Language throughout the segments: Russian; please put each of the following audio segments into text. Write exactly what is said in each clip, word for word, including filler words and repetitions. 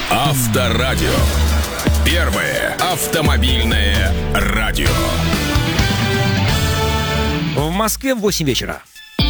Авторадио. Первое автомобильное радио. В Москве в восемь вечера.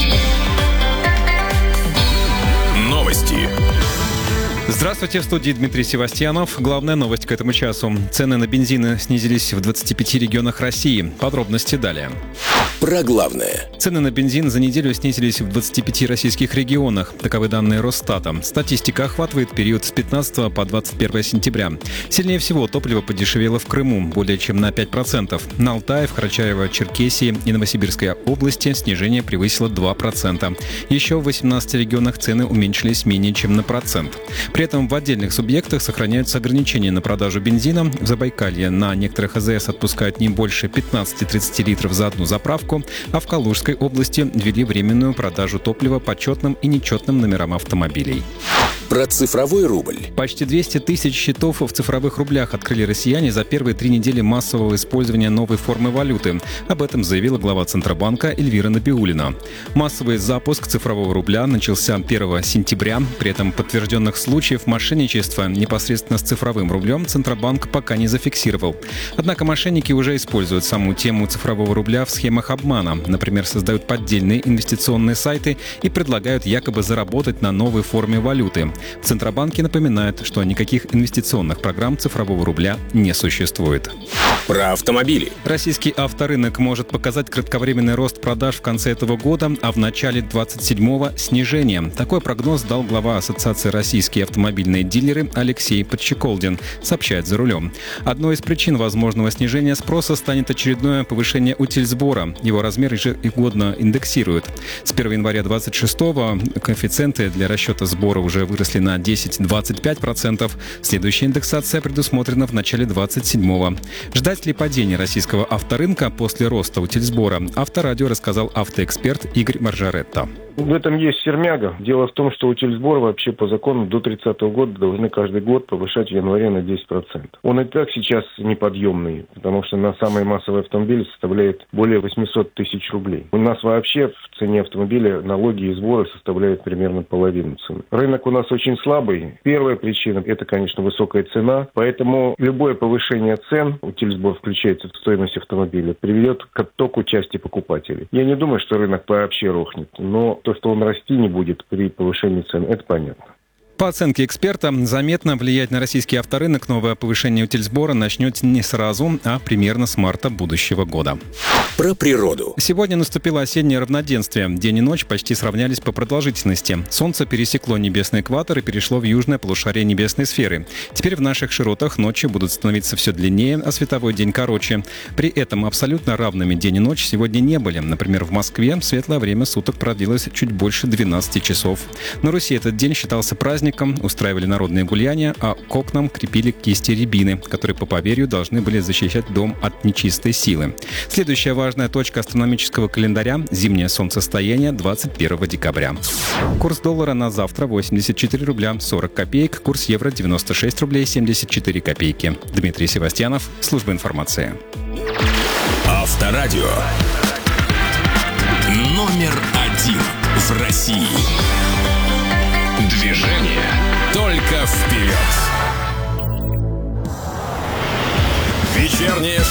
Новости. Здравствуйте, в студии Дмитрий Севастьянов. Главная новость к этому часу. Цены на бензин снизились в двадцати пяти регионах России. Подробности далее. Про главное. Цены на бензин за неделю снизились в двадцати пяти российских регионах. Таковы данные Росстата. Статистика охватывает период с пятнадцатого по двадцать первое сентября. Сильнее всего топливо подешевело в Крыму более чем на пять процентов. На Алтае, в Карачаево-Черкесии и Новосибирской области снижение превысило два процента. Еще в восемнадцати регионах цены уменьшились менее чем на процент. При этом в отдельных субъектах сохраняются ограничения на продажу бензина. В Забайкалье на некоторых АЗС отпускают не больше пятнадцати-тридцати литров за одну заправку, а в Калужской области ввели временную продажу топлива по четным и нечетным номерам автомобилей. Про цифровой рубль. Почти двести тысяч счетов в цифровых рублях открыли россияне за первые три недели массового использования новой формы валюты. Об этом заявила глава Центробанка Эльвира Набиуллина. Массовый запуск цифрового рубля начался первого сентября. При этом подтвержденных случаев мошенничества непосредственно с цифровым рублем Центробанк пока не зафиксировал. Однако мошенники уже используют саму тему цифрового рубля в схемах обмана. Например, создают поддельные инвестиционные сайты и предлагают якобы заработать на новой форме валюты. В Центробанке напоминают, что никаких инвестиционных программ цифрового рубля не существует. Про автомобили. Российский авторынок может показать кратковременный рост продаж в конце этого года, а в начале двадцать седьмого – снижение. Такой прогноз дал глава Ассоциации «Российские автомобильные дилеры» Алексей Подчеколдин, сообщает «За рулем». Одной из причин возможного снижения спроса станет очередное повышение утильсбора. Его размер ежегодно индексируют. С первого января двадцать шестого коэффициенты для расчета сбора уже выросли на десять-двадцать пять процентов. Следующая индексация предусмотрена в начале двадцать седьмого. Ждать ли падения российского авторынка после роста утильсбора? Авторадио рассказал автоэксперт Игорь Маржаретто. В этом есть сермяга. Дело в том, что утильсбор вообще по закону до тридцатого года должны каждый год повышать в январе на десять процентов. Он и так сейчас неподъемный, потому что на самые массовые автомобили составляет более восемьсот тысяч рублей. У нас вообще в цене автомобиля налоги и сборы составляют примерно половину цены. Рынок у нас очень слабый. Первая причина – это, конечно, высокая цена. Поэтому любое повышение цен, утильсбор включается в стоимость автомобиля, приведет к оттоку части покупателей. Я не думаю, что рынок вообще рухнет, но то, что он расти не будет при повышении цен, это понятно. По оценке эксперта, заметно влиять на российский авторынок новое повышение утильсбора начнет не сразу, а примерно с марта будущего года. Про природу. Сегодня наступило осеннее равноденствие. День и ночь почти сравнялись по продолжительности. Солнце пересекло небесный экватор и перешло в южное полушарие небесной сферы. Теперь в наших широтах ночи будут становиться все длиннее, а световой день короче. При этом абсолютно равными день и ночь сегодня не были. Например, в Москве светлое время суток продлилось чуть больше двенадцати часов. На Руси этот день считался праздником, устраивали народные гуляния, а к окнам крепили кисти рябины, которые, по поверью, должны были защищать дом от нечистой силы. Следующая важная точка астрономического календаря – зимнее солнцестояние двадцать первого декабря. Курс доллара на завтра восемьдесят четыре рубля сорок копеек, курс евро девяносто шесть рублей семьдесят четыре копейки. Дмитрий Севастьянов, служба информации. Авторадио. Номер один в России. Движение только вперед. Вечернее